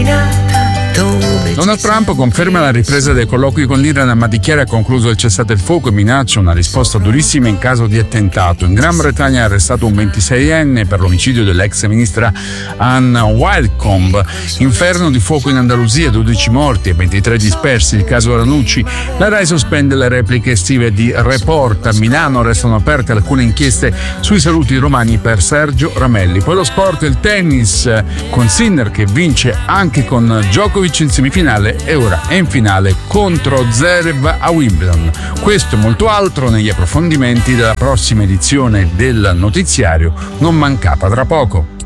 Donald Trump conferma la ripresa dei colloqui con l'Iran, ma dichiara concluso il cessate il fuoco e minaccia una risposta durissima in caso di attentato. In Gran Bretagna è arrestato un 26enne per l'omicidio dell'ex ministra Anne Widdecombe. Inferno di fuoco in Andalusia, 12 morti e 23 dispersi. Il caso Ranucci. La Rai sospende le repliche estive di Report. A Milano restano aperte alcune inchieste sui saluti romani per Sergio Ramelli. Poi lo sport e il tennis, con Sinner che vince anche con Djokovic in semifinale e ora è in finale contro Zverev a Wimbledon. Questo e molto altro negli approfondimenti della prossima edizione del notiziario, non mancata tra poco.